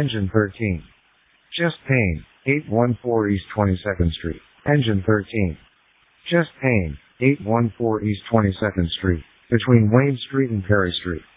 Engine 13. Just Payne, 814 East 22nd Street. Engine 13. Just Payne, 814 East 22nd Street, between Wayne Street and Perry Street.